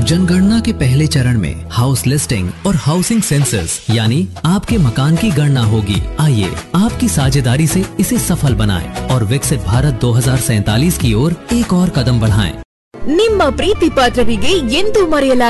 जनगणना के पहले चरण में हाउस लिस्टिंग और हाउसिंग सेंसस यानी आपके मकान की गणना होगी। आइए आपकी साझेदारी से इसे सफल बनाएं और विकसित भारत 2047 की ओर एक और कदम बढ़ाएं। ನಿಮ್ಮ ಪ್ರೀತಿ ಪಾತ್ರರಿಗೆ ಎಂದು ಮರೆಯಲಾಗದ